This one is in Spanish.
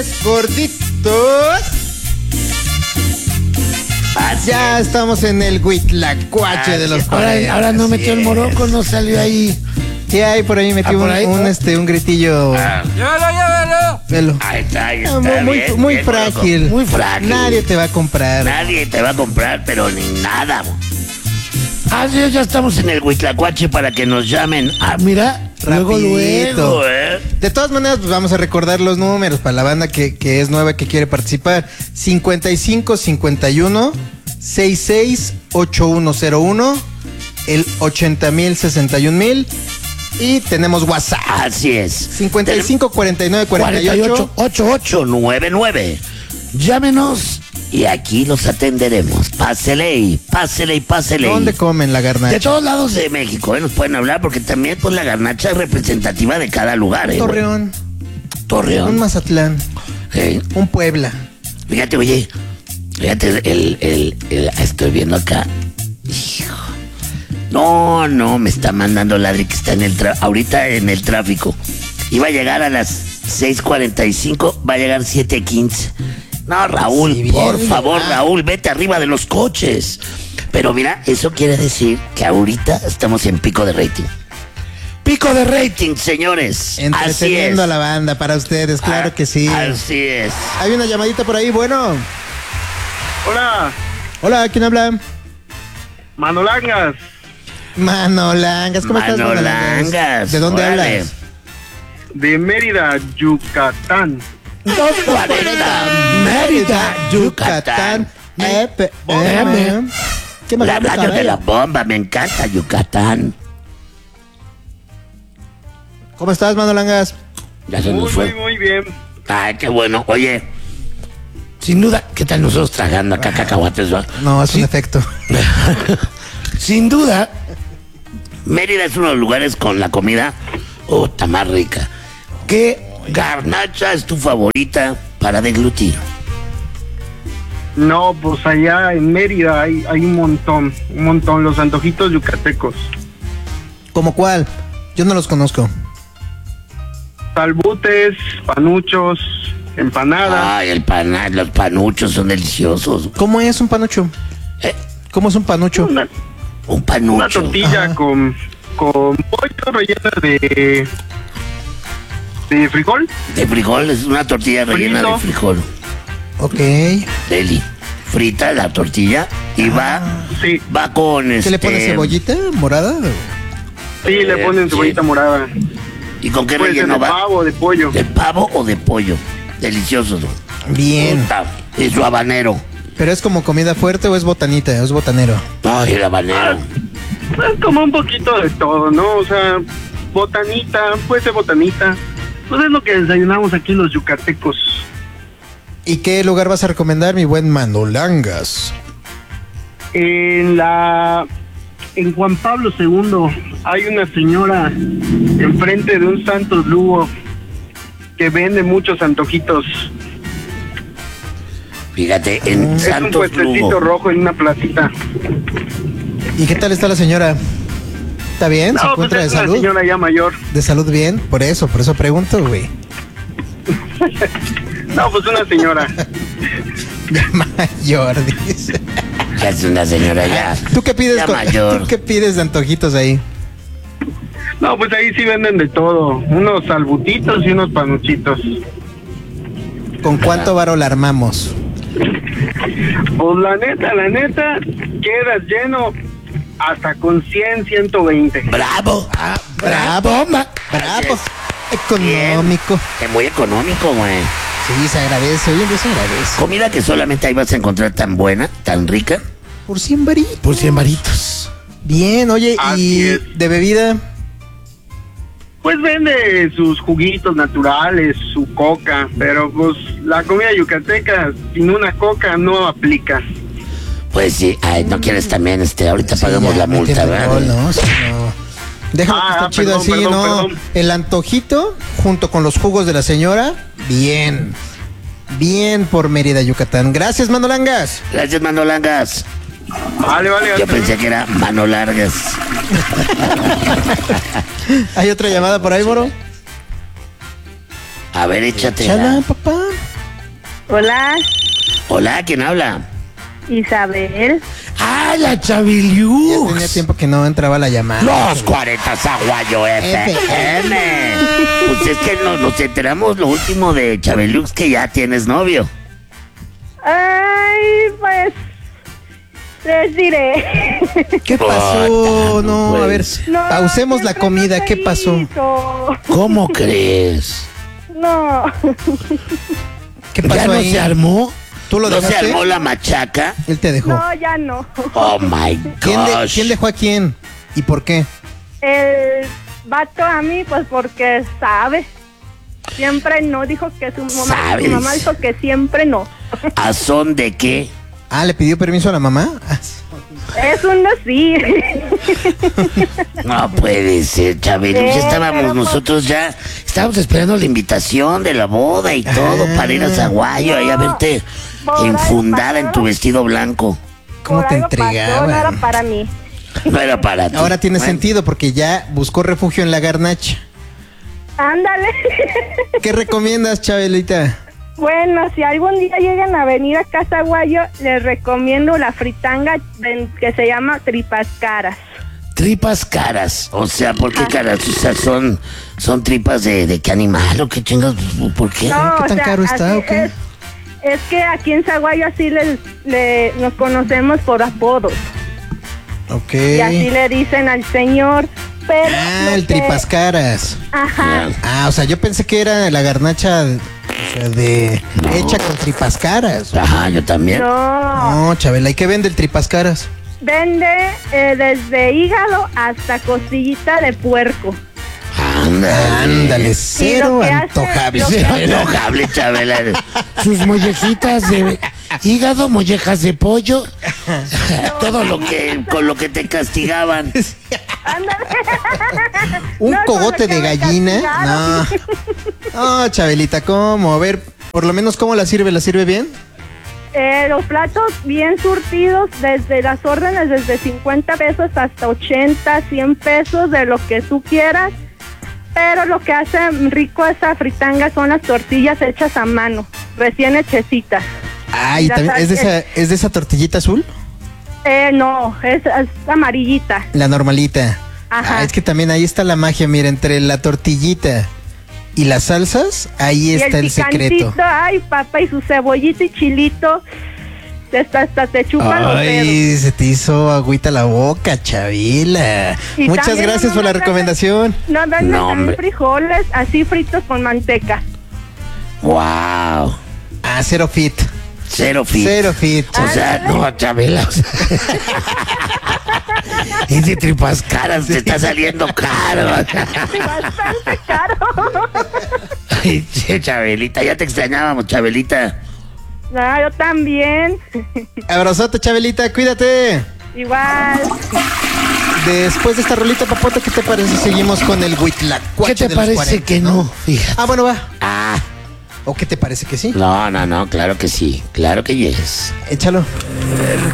Gorditos. Ya estamos en el Huitlacuache de los 40. Ahora no metió el moroco, no salió ahí. Sí, ahí por ahí metió un gritillo. Llévalo. Velo. Ahí está, Muy frágil. Muy frágil. Nadie te va a comprar. Nadie te va a comprar, pero ni nada. Sí, ya estamos En el Huitlacuache para que nos llamen. Mira, luego. Rapidito. De todas maneras, pues vamos a recordar los números para la banda que es nueva, que quiere participar. 55 51 66 8101, el 80,000 61,000. Y tenemos WhatsApp. Así es. 55 49 48 8899. Llámenos. Y aquí los atenderemos. Pásele. ¿Dónde comen la garnacha? De todos lados de México, nos pueden hablar porque también pues la garnacha es representativa de cada lugar. Torreón. Torreón. Un Mazatlán. Un Puebla. Fíjate, oye. Estoy viendo acá. Hijo. No, me está mandando Ladri que está ahorita en el tráfico. Iba a llegar a las 6:45, va a llegar 7:15. No, Raúl, Sí, por bien, favor, Raúl, vete arriba de los coches. Pero mira, eso quiere decir que ahorita estamos en pico de rating. Pico de rating, señores. Entreteniendo a la banda para ustedes, claro que sí. Así es. Hay una llamadita por ahí, bueno. Hola, ¿quién habla? Manolangas. Manolangas, ¿cómo estás, Manolangas? ¿De dónde Órale. hablas? De Mérida, Yucatán. 240 Mérida, Yucatán. ¿Qué más? La radio de la bomba, me encanta Yucatán. ¿Cómo estás, Manolangas? Ya se nos fue. Muy bien. Ay, qué bueno. Oye, sin duda, ¿qué tal nosotros tragando acá cacahuates, va? No, es un efecto. Sin duda. Mérida es uno de los lugares con la comida más rica. ¿Qué garnacha es tu favorita para deglutir? No, pues allá en Mérida hay un montón, los antojitos yucatecos. ¿Cómo cuál? Yo no los conozco. Salbutes, panuchos, empanadas. Ay, los panuchos son deliciosos. ¿Cómo es un panucho? ¿Cómo es un panucho? Un panucho. Una tortilla con pollo rellena de frijol. De frijol, es una tortilla rellena Frito. de frijol. Ok. Deli. Frita la tortilla y va con ¿Qué le pones, cebollita morada? Sí, le ponen cebollita morada. ¿Y con qué Puede ser relleno de va? pavo o de pollo. ¿De pavo o de pollo? Delicioso. Bien. Puta, y su habanero. ¿Pero es como comida fuerte o es botanita? ¿Es botanero? Ay, el habanero. Es como un poquito de todo, ¿no? O sea, botanita, puede ser botanita. Pues es lo que desayunamos aquí los yucatecos. ¿Y qué lugar vas a recomendar, mi buen Manolangas? En Juan Pablo II hay una señora enfrente de un Santos Lugo que vende muchos antojitos. Fíjate, en Es un Santos puestecito Lugo. rojo en una placita. ¿Y qué tal está la señora? ¿Está bien? ¿Se No, pues encuentra es de una salud? señora ya mayor. ¿De salud bien? Por eso pregunto, güey. No, pues una señora. Ya mayor, dice. Ya es una señora ya. ¿Tú qué pides, ya mayor. ¿tú qué pides de antojitos ahí? No, pues ahí sí venden de todo. Unos salbutitos y unos panuchitos. ¿Con cuánto varo la armamos? Pues la neta, quedas lleno hasta con 100, 120. ¡Bravo! ¡Bravo! ¡Bravo! Económico. Es muy económico, güey. Sí, se agradece. Oye, se agradece. Comida que solamente ahí vas a encontrar tan buena, tan rica. Por 100 varitos. Por 100 varitos. Bien, oye, Así ¿y es. de bebida? Pues vende sus juguitos naturales, su coca, pero pues la comida yucateca sin una coca no aplica. Pues sí, ay, no quieres también, ahorita Sí, pagamos ya, la multa, métele ¿verdad? gol, ¿no? Sí, no. Déjame que está chido perdón, así, perdón, ¿no? perdón. El antojito junto con los jugos de la señora, bien. Bien por Mérida, Yucatán. Gracias, Manolangas. Gracias, Manolangas. Vale. Yo pensé que era mano largas. ¿Hay otra llamada por ahí, Moro? A ver, échatela. Chala, papá. Hola, Hola, ¿quién habla? Isabel. ¡Ah, la Ya Chaviliux! tenía tiempo que no entraba la llamada. Los 40 Zaguayo FM. Pues es que nos enteramos lo último de Chabelux, que ya tienes novio. Ay, pues les diré. ¿Qué pasó? Puta, No, no a ver, puede No, pausemos la siempre comida. me ¿Qué pasó? hizo. ¿Cómo crees? No. ¿Qué ¿Ya pasó no ahí? se armó? ¿Tú lo ¿No se dejaste? armó la machaca? Él te dejó. No, ya no. Oh my gosh. ¿Quién dejó a quién? ¿Y por qué? El vato a mí, pues porque sabe. Siempre no, dijo que su mamá. ¿Sabes? Su mamá dijo que siempre no. ¿A son de qué? Ah, ¿le pidió permiso a la mamá? Es un decir. No puede ser, Chabelux. Ya estábamos pero nosotros ya. Estábamos esperando la invitación de la boda y todo para ir a Zaguayo ahí a verte por ahí enfundada en pasó. tu vestido blanco. ¿Cómo Por te algo pasó, entregaban? no era para mí. No era para ti. Ahora tiene Bueno, sentido porque ya buscó refugio en la garnacha. Ándale. ¿Qué recomiendas, Chabelita? Bueno, si algún día llegan a venir a Casa Guayo, les recomiendo la fritanga que se llama Tripas Caras. Tripas caras. O sea, ¿por qué caras? O sea, son tripas de qué animal o qué chingas. ¿Por qué? ¿Qué tan caro está, así o qué? Es que aquí en Zaguayo así nos conocemos por apodos. Ok. Y así le dicen al señor. Pero Ah, lo el que- tripas caras. Ajá. Ah, o sea, yo pensé que era la garnacha, o sea, hecha con tripas caras. Ajá, yo también. No. No, Chabela, ¿y qué vende el tripas caras? Vende desde hígado hasta costillita de puerco. Ándale, cero que hace- antojable. lo que Cero hace- enojable, Chabela. Sus mollejitas de hígado, mollejas de pollo. Todo lo que con lo que te castigaban. Ándale. ¿Un No, cogote con lo de que me gallina? No. castigaron. No, Chabelita, ¿cómo? A ver, por lo menos, ¿cómo la sirve? ¿La sirve bien? Los platos bien surtidos, desde las órdenes, desde 50 pesos hasta 80, 100 pesos, de lo que tú quieras. Pero lo que hace rico esa fritanga son las tortillas hechas a mano, recién hechecitas. Ah, ¿y Ya también sabes es de esa tortillita azul? No, es amarillita. La normalita. Ajá. Ah, es que también ahí está la magia, mira, entre la tortillita y las salsas, ahí Y está el secreto. picantito, ay, papá, y su cebollita y chilito, hasta te chupan los dedos. Ay, se te hizo agüita la boca, Chabela. Y Muchas también gracias por la recomendación. No, venden No, hombre. también frijoles así fritos con manteca. Wow. Ah, cero fit. Cero fit. Cero fit. O sea, no, Chabela. O sea, es de tripas caras, te está saliendo caro. Bastante caro. Ay, che, Chabelita, ya te extrañábamos, Chabelita. No, yo también. Abrazote, Chabelita, cuídate. Igual. Después de esta rolita, papota, ¿qué te parece? Seguimos con el huitlacuache ¿Qué te de los parece 40, que no? Fíjate. Ah, bueno, va. Ah, ¿O qué te parece que sí? no, claro que sí, claro que yes. Échalo.